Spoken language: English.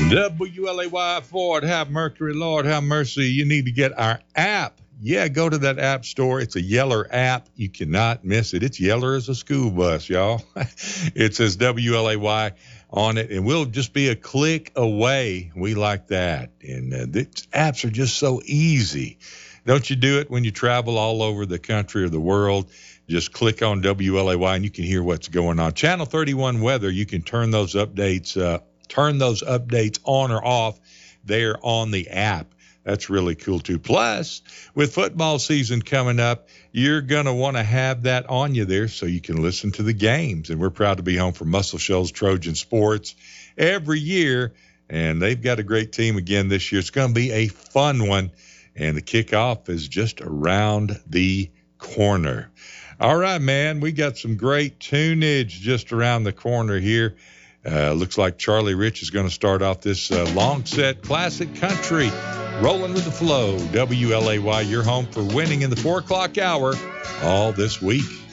WLAY Ford, have Mercury, Lord, have mercy. You need to get our app. Yeah, go to that app store. It's a Yeller app. You cannot miss it. It's Yeller as a school bus, y'all. It says WLAY on it, and we'll just be a click away. We like that. And the apps are just so easy. Don't you do it when you travel all over the country or the world? Just click on WLAY, and you can hear what's going on. Channel 31 weather, you can turn those updates on or off there on the app. That's really cool, too. Plus, with football season coming up, you're going to want to have that on you there so you can listen to the games. And we're proud to be home for Muscle Shoals Trojan Sports every year. And they've got a great team again this year. It's going to be a fun one. And the kickoff is just around the corner. All right, man, we got some great tunage just around the corner here. Looks like Charlie Rich is going to start off this long set classic country. Rolling with the flow. WLAY, your home for winning in the 4 o'clock hour all this week.